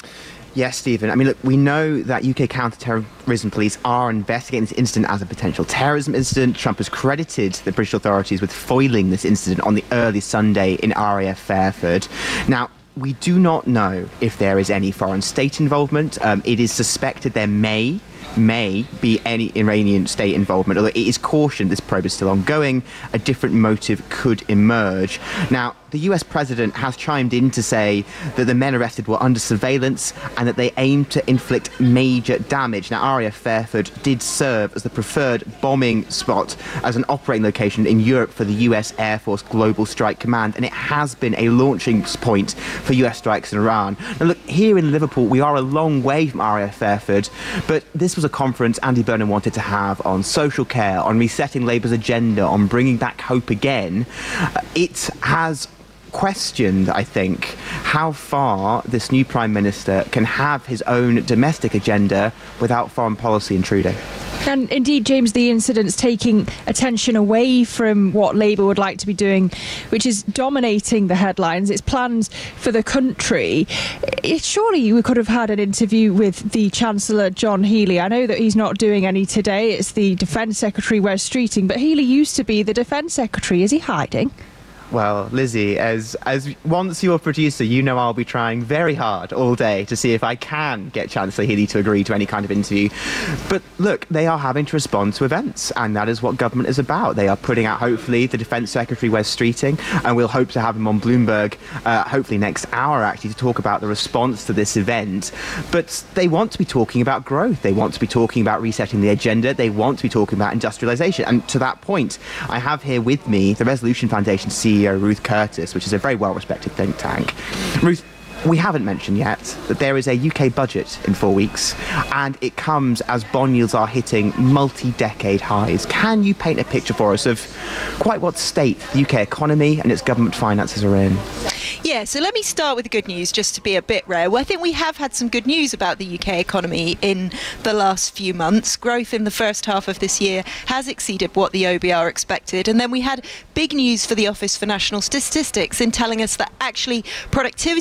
Yes, Stephen. I mean, look, we know that U K counter-terrorism police are investigating this incident as a potential terrorism incident. Trump has credited the British authorities with foiling this incident on the early Sunday in R A F Fairford. Now, we do not know if there is any foreign state involvement. Um, it is suspected there may may be any Iranian state involvement, although it is cautioned this probe is still ongoing. A different motive could emerge. Now, the U S president has chimed in to say that the men arrested were under surveillance and that they aimed to inflict major damage. Now, R A F Fairford did serve as the preferred bombing spot as an operating location in Europe for the U S Air Force Global Strike Command, and it has been a launching point for U S strikes in Iran. Now, look, here in Liverpool, we are a long way from R A F Fairford, but this was a conference Andy Burnham wanted to have on social care, on resetting Labour's agenda, on bringing back hope again. Uh, it has questioned, I think, how far this new Prime Minister can have his own domestic agenda without foreign policy intruding. And indeed, James, the incident's taking attention away from what Labour would like to be doing, which is dominating the headlines. Its plans for the country. It, surely we could have had an interview with the Chancellor, John Healey. I know that he's not doing any today. It's the Defence Secretary, Wes Streeting. But Healey used to be the Defence Secretary. Is he hiding? Well, Lizzie, as as once you're a producer, you know I'll be trying very hard all day to see if I can get Chancellor Healey to agree to any kind of interview. But look, they are having to respond to events, and that is what government is about. They are putting out, hopefully, the Defence Secretary, Wes Streeting, and we'll hope to have him on Bloomberg, uh, hopefully next hour, actually, to talk about the response to this event. But they want to be talking about growth. They want to be talking about resetting the agenda. They want to be talking about industrialisation. And to that point, I have here with me the Resolution Foundation C E O, Ruth Curtis, which is a very well-respected think tank. Ruth, we haven't mentioned yet that there is a U K budget in four weeks, and it comes as bond yields are hitting multi-decade highs. Can you paint a picture for us of quite what state the U K economy and its government finances are in? Yeah, so let me start with the good news, just to be a bit rare. Well, I think we have had some good news about the U K economy in the last few months. Growth in the first half of this year has exceeded what the O B R expected. And then we had big news for the Office for National Statistics in telling us that actually productivity growth in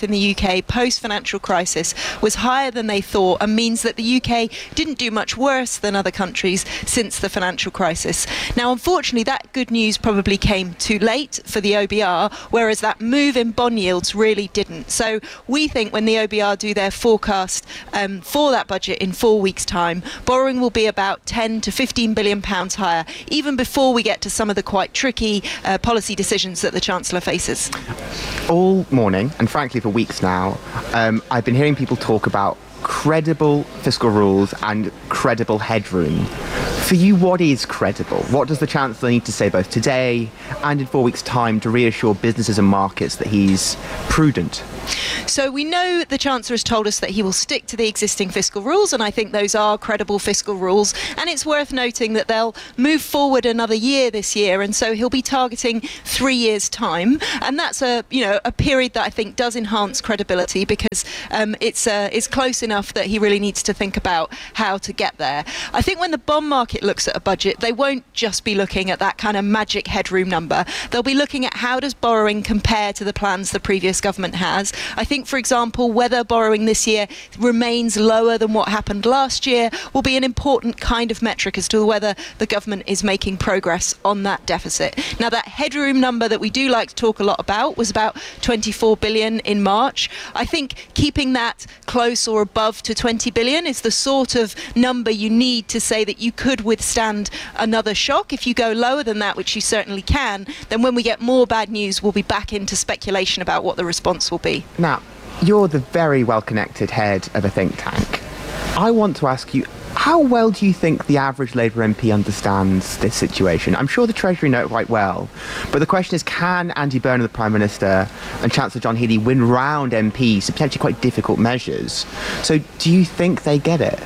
in the U K post-financial crisis was higher than they thought, and means that the U K didn't do much worse than other countries since the financial crisis. Now, unfortunately, that good news probably came too late for the O B R, whereas that move in bond yields really didn't. So we think when the O B R do their forecast um, for that budget in four weeks' time, borrowing will be about ten to fifteen billion pounds higher, even before we get to some of the quite tricky uh, policy decisions that the Chancellor faces. All morning, and frankly for weeks now, um, I've been hearing people talk about credible fiscal rules and credible headroom. For you, what is credible? What does the Chancellor need to say both today and in four weeks' time to reassure businesses and markets that he's prudent? So we know the Chancellor has told us that he will stick to the existing fiscal rules, and I think those are credible fiscal rules. And it's worth noting that they'll move forward another year this year, and so he'll be targeting three years' time. And that's a you know a period that I think does enhance credibility, because um, it's uh, it's close enough that he really needs to think about how to get there. I think when the bond market looks at a budget, they won't just be looking at that kind of magic headroom number. They'll be looking at how does borrowing compare to the plans the previous government has. I think, for example, whether borrowing this year remains lower than what happened last year will be an important kind of metric as to whether the government is making progress on that deficit. Now, that headroom number that we do like to talk a lot about was about twenty-four billion in March. I think keeping that close or above to twenty billion is the sort of number you need to say that you could withstand another shock. If you go lower than that, which you certainly can, then when we get more bad news, we'll be back into speculation about what the response will be. Now, you're the very well-connected head of a think tank. I want to ask you, how well do you think the average Labour M P understands this situation? I'm sure the Treasury know it quite well, but the question is, can Andy Burnham, the Prime Minister, and Chancellor John Healey win round M Ps to potentially quite difficult measures? So do you think they get it?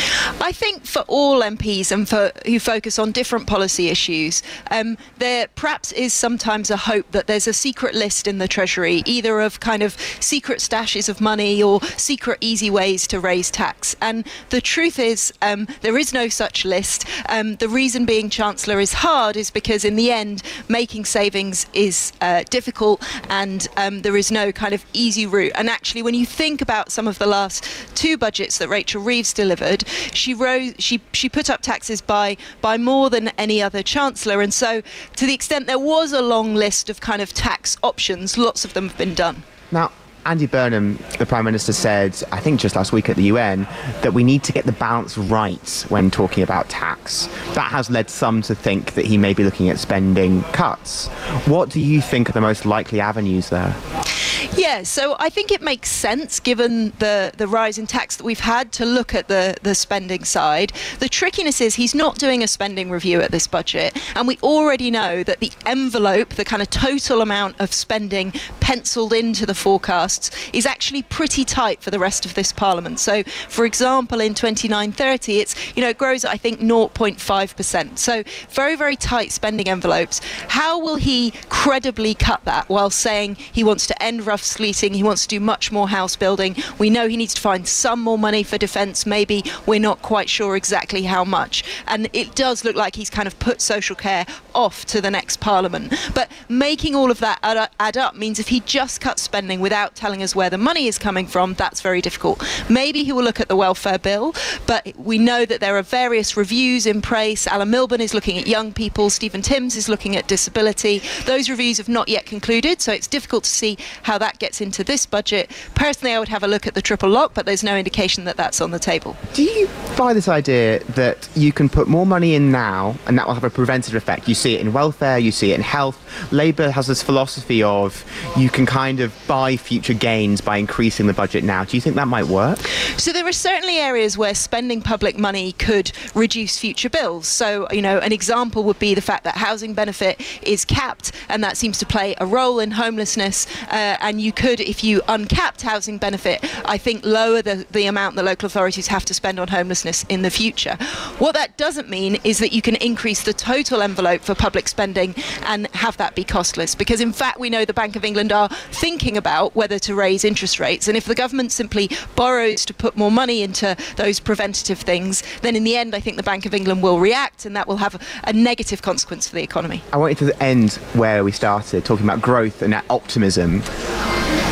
I think for all M Ps and for who focus on different policy issues, um, there perhaps is sometimes a hope that there's a secret list in the Treasury, either of kind of secret stashes of money or secret easy ways to raise tax. And the truth is, um, there is no such list. Um, the reason being Chancellor is hard is because in the end, making savings is uh, difficult, and um, there is no kind of easy route. And actually, when you think about some of the last two budgets that Rachel Reeves delivered, she rose she she put up taxes by by more than any other chancellor, and so to the extent there was a long list of kind of tax options, lots of them have been done. Now, Andy Burnham, the Prime Minister, said, I think just last week at the U N, that we need to get the balance right when talking about tax. That has led some to think that he may be looking at spending cuts. What do you think are the most likely avenues there? Yeah, so I think it makes sense, given the, the rise in tax that we've had, to look at the, the spending side. The trickiness is he's not doing a spending review at this budget, and we already know that the envelope, the kind of total amount of spending penciled into the forecasts, is actually pretty tight for the rest of this Parliament. So, for example, in twenty-nine thirty, it's, you know, it grows at, I think, zero point five percent. So very, very tight spending envelopes. How will he credibly cut that while saying he wants to end rough sleeting, he wants to do much more house building? We know he needs to find some more money for defence, maybe we're not quite sure exactly how much. And it does look like he's kind of put social care off to the next Parliament. But making all of that add, add up means if he just cuts spending without telling us where the money is coming from, that's very difficult. Maybe he will look at the welfare bill, but we know that there are various reviews in place. Alan Milburn is looking at young people, Stephen Timms is looking at disability. Those reviews have not yet concluded, so it's difficult to see how that gets into this budget. Personally, I would have a look at the triple lock, but there's no indication that that's on the table. Do you buy this idea that you can put more money in now and that will have a preventative effect? You see it in welfare, you see it in health. Labour has this philosophy of you can kind of buy future gains by increasing the budget now. Do you think that might work? So there are certainly areas where spending public money could reduce future bills. So, you know, an example would be the fact that housing benefit is capped, and that seems to play a role in homelessness. Uh, and you could, if you uncapped housing benefit, I think lower the, the amount that local authorities have to spend on homelessness in the future. What that doesn't mean is that you can increase the total envelope for public spending and have that be costless, because in fact we know the Bank of England are thinking about whether to raise interest rates, and if the government simply borrows to put more money into those preventative things, then in the end I think the Bank of England will react, and that will have a, a negative consequence for the economy. I want you to end where we started, talking about growth and that optimism.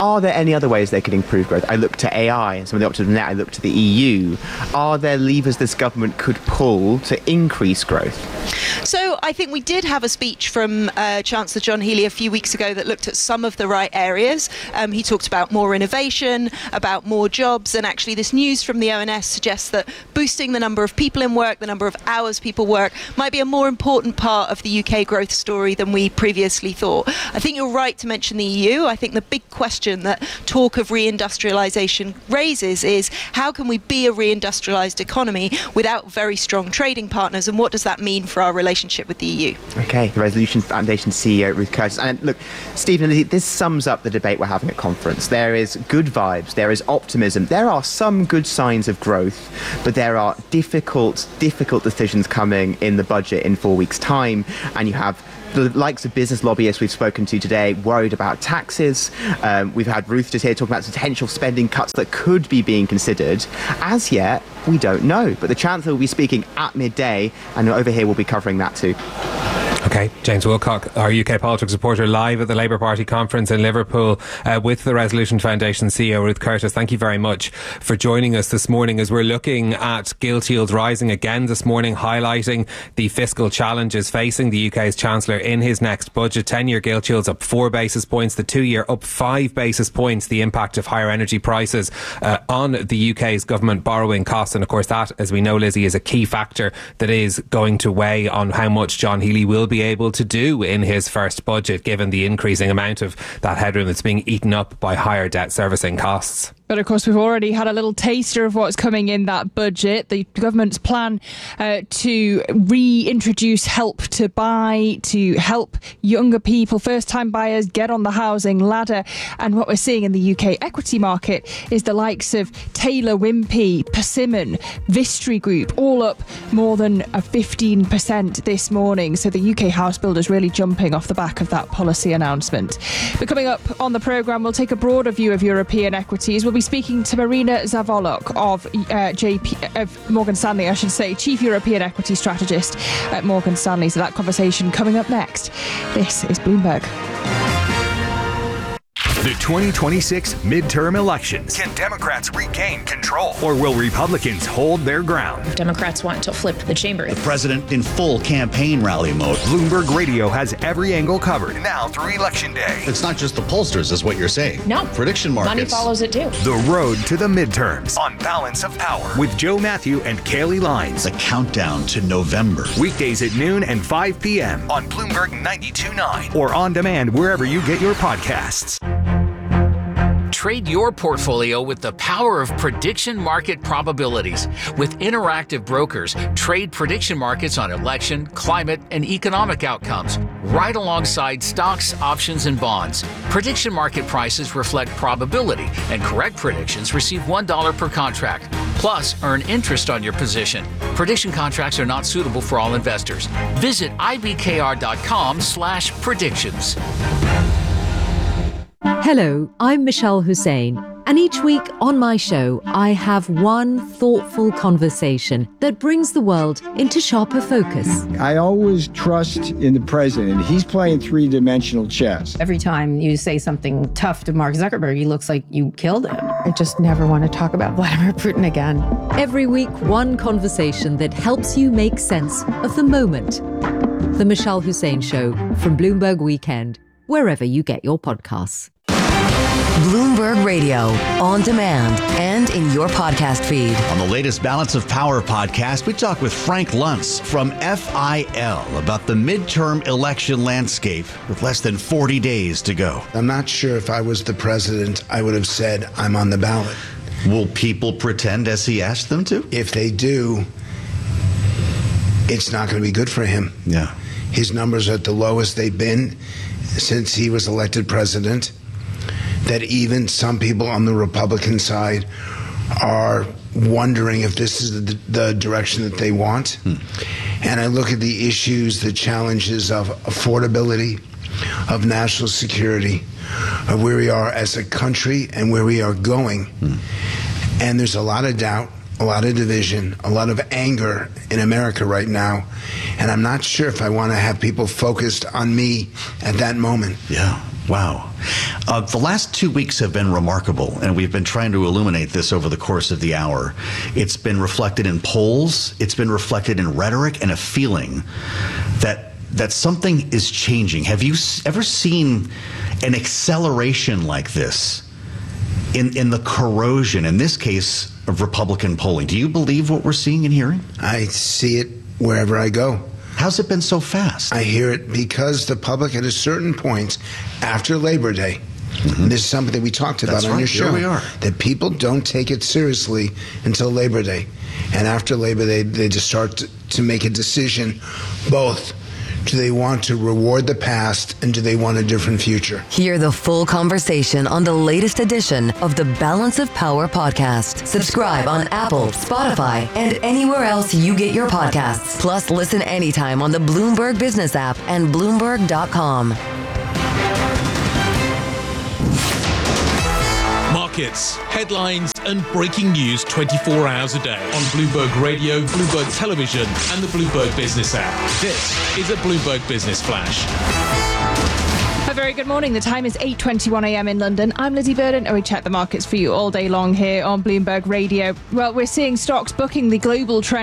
Are there any other ways they could improve growth? I look to A I and some of the optimism there. I look to the E U. Are there levers this government could pull to increase growth? So I think we did have a speech from uh, Chancellor John Healey a few weeks ago that looked at some of the right areas. Um, he talked about more innovation, about more jobs, and actually this news from the O N S suggests that boosting the number of people in work, the number of hours people work, might be a more important part of the U K growth story than we previously thought. I think you're right to mention the E U. I think the big question that talk of reindustrialisation raises is how can we be a reindustrialised economy without very strong trading partners, and what does that mean for our relationship with the E U? Okay, the Resolution Foundation C E O Ruth Curtis. And look, Stephen, this sums up the debate we're having at conference. There is good vibes, there is optimism, there are some good signs of growth, but there are difficult, difficult decisions coming in the budget in four weeks' time, and you have the likes of business lobbyists we've spoken to today worried about taxes. Um, we've had Ruth just here talking about potential spending cuts that could be being considered. As yet, we don't know. But the Chancellor will be speaking at midday, and over here we'll be covering that too. Okay, James Wilcock, our U K politics reporter, live at the Labour Party conference in Liverpool uh, with the Resolution Foundation C E O Ruth Curtis. Thank you very much for joining us this morning as we're looking at gilt yields rising again this morning, highlighting the fiscal challenges facing the U K's Chancellor in his next budget. ten-year gilt yields up four basis points, the two-year up five basis points, the impact of higher energy prices uh, on the U K's government borrowing costs. And of course that, as we know, Lizzie, is a key factor that is going to weigh on how much John Healey will be able to do in his first budget, given the increasing amount of that headroom that's being eaten up by higher debt servicing costs. But of course, we've already had a little taster of what's coming in that budget. The government's plan uh, to reintroduce help to buy, to help younger people, first-time buyers, get on the housing ladder. And what we're seeing in the U K equity market is the likes of Taylor Wimpey, Persimmon, Vistry Group, all up more than a fifteen percent this morning. So the U K house builders really jumping off the back of that policy announcement. But coming up on the programme, we'll take a broader view of European equities. We'll be speaking to Marina Zavolok of uh, J P of Morgan Stanley, I should say, Chief European Equity Strategist at Morgan Stanley. So that conversation coming up next. This is Bloomberg. The twenty twenty-six midterm elections. Can Democrats regain control? Or will Republicans hold their ground? Democrats want to flip the chamber. The president in full campaign rally mode. Bloomberg Radio has every angle covered now through Election Day. It's not just the pollsters, is what you're saying. No. Prediction markets. Money follows it too. The road to the midterms on Balance of Power with Joe Matthew and Kaylee Lines. The countdown to November. Weekdays at noon and five p.m. on Bloomberg ninety-two point nine or on demand wherever you get your podcasts. Trade your portfolio with the power of prediction market probabilities. With Interactive Brokers, trade prediction markets on election, climate, and economic outcomes, right alongside stocks, options, and bonds. Prediction market prices reflect probability, and correct predictions receive one dollar per contract. Plus, earn interest on your position. Prediction contracts are not suitable for all investors. Visit ibkr.com slash predictions. Hello, I'm Michelle Hussein, and each week on my show, I have one thoughtful conversation that brings the world into sharper focus. I always trust in the president. He's playing three-dimensional chess. Every time you say something tough to Mark Zuckerberg, he looks like you killed him. I just never want to talk about Vladimir Putin again. Every week, one conversation that helps you make sense of the moment. The Michelle Hussein Show from Bloomberg Weekend, wherever you get your podcasts. Bloomberg Radio, on demand and in your podcast feed. On the latest Balance of Power podcast, we talk with Frank Luntz from F I L about the midterm election landscape with less than forty days to go. I'm not sure if I was the president, I would have said I'm on the ballot. Will people pretend as he asked them to? If they do, it's not going to be good for him. Yeah. His numbers are at the lowest they've been since he was elected president. That even some people on the Republican side are wondering if this is the, the direction that they want. Hmm. And I look at the issues, the challenges of affordability, of national security, of where we are as a country and where we are going. Hmm. And there's a lot of doubt, a lot of division, a lot of anger in America right now. And I'm not sure if I want to have people focused on me at that moment. Yeah. Wow. Uh, the last two weeks have been remarkable, and we've been trying to illuminate this over the course of the hour. It's been reflected in polls, it's been reflected in rhetoric, and a feeling that that something is changing. Have you s- ever seen an acceleration like this in, in the corrosion, in this case, of Republican polling? Do you believe what we're seeing and hearing? I see it wherever I go. How's it been so fast? I hear it because the public at a certain point after Labor Day, mm-hmm. and this is something that we talked about That's on right. your show, Here we are. that people don't take it seriously until Labor Day. And after Labor Day, they just start to, to make a decision, both do they want to reward the past and do they want a different future? Hear the full conversation on the latest edition of the Balance of Power podcast. Subscribe on Apple, Spotify, and anywhere else you get your podcasts. Plus, listen anytime on the Bloomberg Business app and Bloomberg dot com. Markets, headlines, and breaking news twenty-four hours a day on Bloomberg Radio, Bloomberg Television, and the Bloomberg Business app. This is a Bloomberg Business Flash. A very good morning. The time is eight twenty-one a.m. in London. I'm Lizzie Burden, and we check the markets for you all day long here on Bloomberg Radio. Well, we're seeing stocks booking the global trend